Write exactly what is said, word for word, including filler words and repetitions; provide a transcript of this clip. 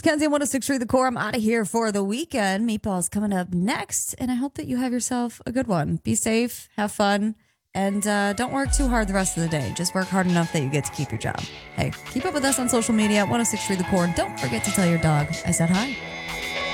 Kenzie on one oh six point three The Core. I'm out of here for the weekend. Meatball's coming up next, and I hope that you have yourself a good one. Be safe, have fun, and uh, don't work too hard the rest of the day. Just work hard enough that you get to keep your job. Hey, keep up with us on social media at one oh six point three The Core. And don't forget to tell your dog I said hi.